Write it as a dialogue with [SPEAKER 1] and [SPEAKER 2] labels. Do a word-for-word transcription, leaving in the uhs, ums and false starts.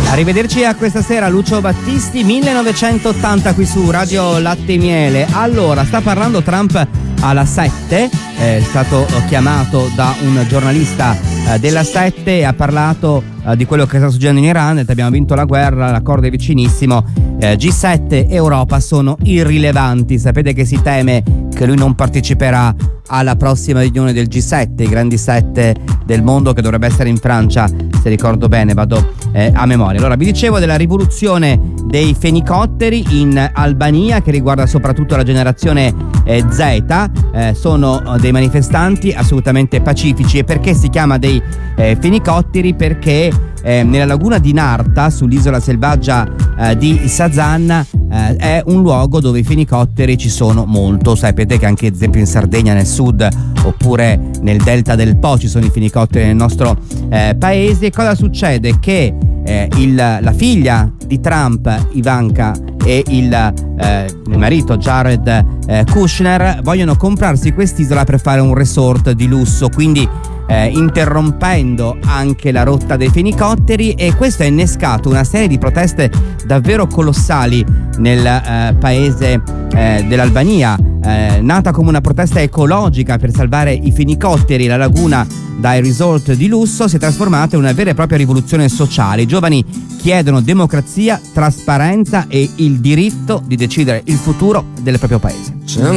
[SPEAKER 1] Arrivederci a questa sera, Lucio Battisti, millenovecentottanta qui su Radio Latte e Miele. Allora, sta parlando Trump alla sette, è stato chiamato da un giornalista eh, della sette e ha parlato eh, di quello che sta succedendo in Iran, detto abbiamo vinto la guerra, l'accordo è vicinissimo, eh, G sette e Europa sono irrilevanti, sapete che si teme che lui non parteciperà alla prossima riunione del G sette, i grandi sette del mondo, che dovrebbe essere in Francia, se ricordo bene, vado eh, a memoria. Allora, vi dicevo della rivoluzione dei fenicotteri in Albania, che riguarda soprattutto la generazione eh, Z, eh, sono dei manifestanti assolutamente pacifici. E perché si chiama dei eh, fenicotteri? Perché eh, nella laguna di Narta, sull'isola selvaggia eh, di Sazan, eh, è un luogo dove i fenicotteri ci sono molto. Sapete che anche ad esempio in Sardegna, nel sud, oppure nel delta del Po ci sono i fenicotteri nel nostro eh, paese. Cosa succede? Che eh, il, la figlia di Trump, Ivanka, e il, eh, il marito Jared eh, Kushner vogliono comprarsi quest'isola per fare un resort di lusso, quindi eh, interrompendo anche la rotta dei fenicotteri, e questo ha innescato una serie di proteste davvero colossali nel eh, paese eh, dell'Albania, eh, nata come una protesta ecologica per salvare i fenicotteri e la laguna dai resort di lusso, si è trasformata in una vera e propria rivoluzione sociale. I giovani chiedono democrazia, trasparenza e il diritto di decidere il futuro del proprio paese.
[SPEAKER 2] C'è